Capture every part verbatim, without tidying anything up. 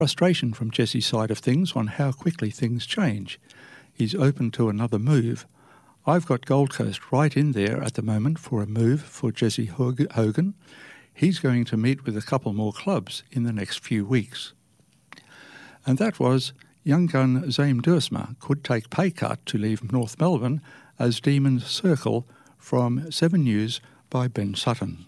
Frustration from Jesse's side of things on how quickly things change. He's open to another move. I've got Gold Coast right in there at the moment for a move for Jesse Hogan. He's going to meet with a couple more clubs in the next few weeks. And that was young gun Zaim Duursma could take pay cut to leave North Melbourne as Demons Circle from Seven News by Ben Sutton.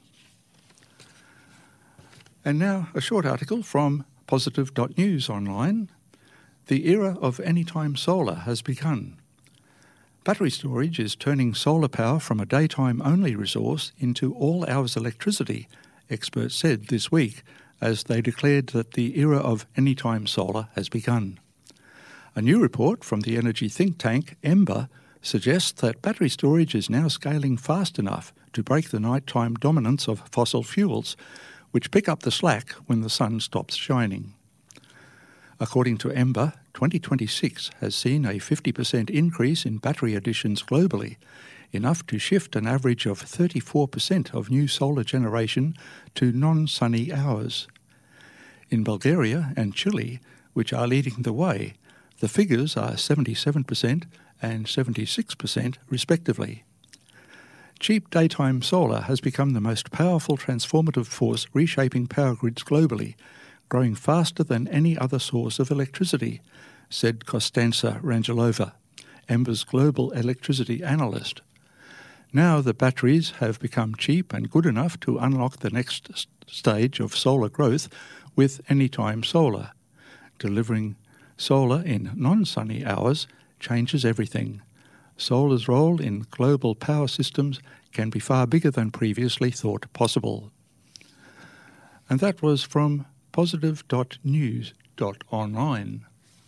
And now a short article from positive dot news online. The era of anytime solar has begun. Battery storage is turning solar power from a daytime-only resource into all-hours electricity, experts said this week, as they declared that the era of anytime solar has begun. A new report from the energy think tank Ember suggests that battery storage is now scaling fast enough to break the nighttime dominance of fossil fuels, which pick up the slack when the sun stops shining. According to Ember, twenty twenty-six has seen a fifty percent increase in battery additions globally, enough to shift an average of thirty-four percent of new solar generation to non-sunny hours. In Bulgaria and Chile, which are leading the way, the figures are seventy-seven percent and seventy-six percent respectively. Cheap daytime solar has become the most powerful transformative force reshaping power grids globally, growing faster than any other source of electricity, said Konstanza Rangelova, Ember's global electricity analyst. Now the batteries have become cheap and good enough to unlock the next st- stage of solar growth with anytime solar. Delivering solar in non-sunny hours changes everything. Solar's role in global power systems can be far bigger than previously thought possible. And that was from positive dot news dot online.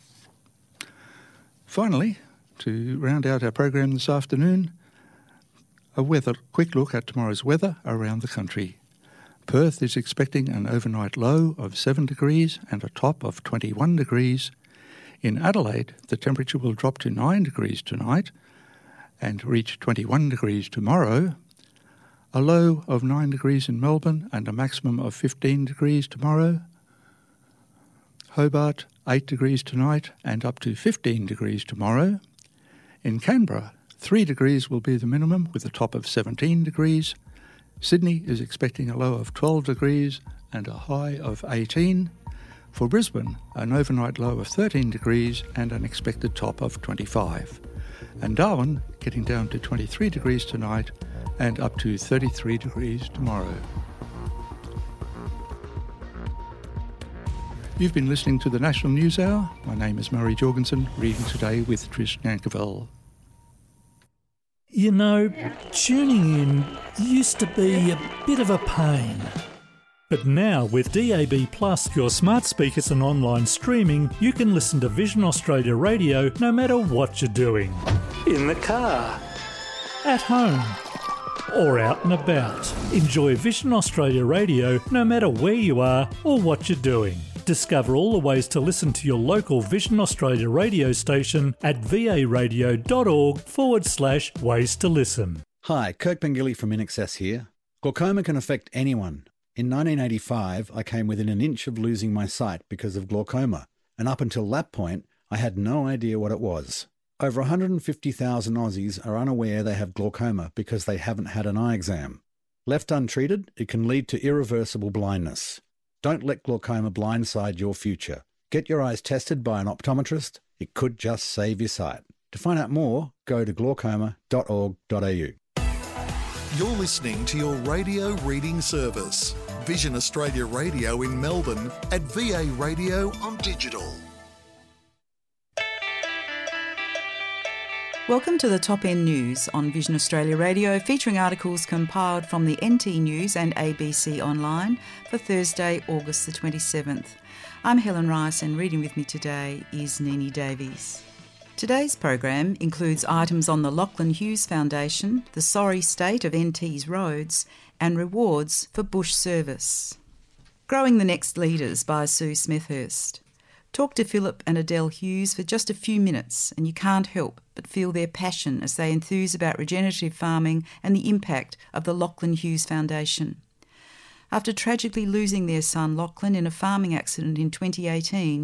Finally, to round out our program this afternoon, a weather quick look at tomorrow's weather around the country. Perth is expecting an overnight low of seven degrees and a top of twenty-one degrees. In Adelaide, the temperature will drop to nine degrees tonight and reach twenty-one degrees tomorrow. A low of nine degrees in Melbourne and a maximum of fifteen degrees tomorrow. Hobart, eight degrees tonight and up to fifteen degrees tomorrow. In Canberra, three degrees will be the minimum with a top of seventeen degrees. Sydney is expecting a low of twelve degrees and a high of eighteen. For Brisbane, an overnight low of thirteen degrees and an expected top of twenty-five. And Darwin getting down to twenty-three degrees tonight and up to thirty-three degrees tomorrow. You've been listening to the National News Hour. My name is Murray Jorgensen, reading today with Trish Nankerville. You know, tuning in used to be a bit of a pain. But now, with D A B Plus, your smart speakers and online streaming, you can listen to Vision Australia Radio no matter what you're doing. In the car, at home, or out and about. Enjoy Vision Australia Radio no matter where you are or what you're doing. Discover all the ways to listen to your local Vision Australia radio station at varadio.org forward slash ways to listen. Hi, Kirk Pengilly from InAccess here. Glaucoma can affect anyone. In nineteen eighty-five, I came within an inch of losing my sight because of glaucoma, and up until that point, I had no idea what it was. Over one hundred fifty thousand Aussies are unaware they have glaucoma because they haven't had an eye exam. Left untreated, it can lead to irreversible blindness. Don't let glaucoma blindside your future. Get your eyes tested by an optometrist. It could just save your sight. To find out more, go to glaucoma dot org dot a u. You're listening to your radio reading service, Vision Australia Radio in Melbourne at V A Radio on digital. Welcome to the Top End News on Vision Australia Radio, featuring articles compiled from the N T News and A B C Online for Thursday, August the twenty-seventh. I'm Helen Rice, and reading with me today is Nini Davies. Today's program includes items on the Lachlan Hughes Foundation, the sorry state of N T's roads, and rewards for bush service. Growing the Next Leaders by Sue Smethurst. Talk to Philip and Adele Hughes for just a few minutes, and you can't help but feel their passion as they enthuse about regenerative farming and the impact of the Lachlan Hughes Foundation. After tragically losing their son Lachlan in a farming accident in twenty eighteen,